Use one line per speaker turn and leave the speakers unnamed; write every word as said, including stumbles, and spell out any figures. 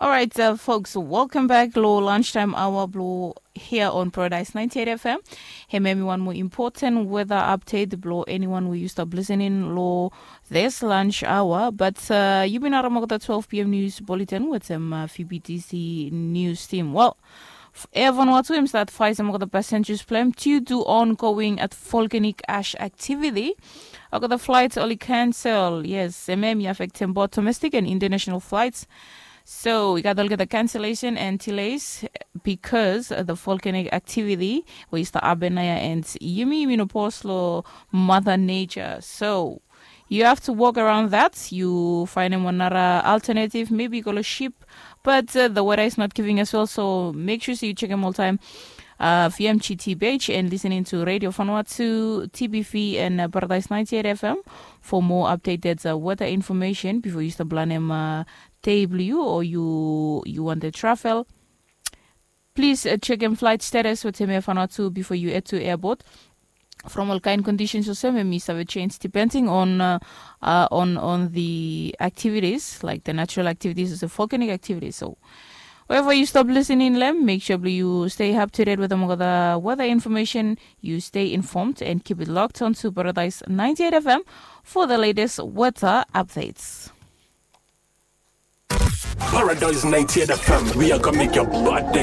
All right, uh, folks, welcome back. Low lunchtime hour, Blow here on Paradise ninety-eight F M. Hey, maybe one more important weather update. Blow anyone we used to listening low this lunch hour. But uh, you've been out of the twelve p.m. news bulletin with some uh, F B T C news team. Well, Evan Watuim that fights some of the passengers plan due to ongoing at volcanic ash activity. I got the flights only cancel. Yes, M M affecting both domestic and international flights. So we got to look at the cancellation and delays because of the volcanic activity with the Abenaya and Yumi Minoposlo Mother Nature. So you have to walk around that. You find another alternative, maybe go to ship, but uh, the weather is not giving us well. So make sure so you check them all time. Uh, V M G T B H and listening to Radio Vanuatu, T B V and uh, Paradise ninety-eight F M for more updated uh, weather information before you start planning uh, table you or you you want to travel. Please uh, check in flight status with T M F Vanuatu before you head to airport. From all kind conditions also may miss have a change depending on uh, uh, on on the activities like the natural activities or the volcanic activities. So wherever you stop listening, Lem, make sure you stay up to date with the weather information. You stay informed and keep it locked on to Paradise ninety-eight F M for the latest weather updates.
Paradise ninety-eight F M, we are gonna make your body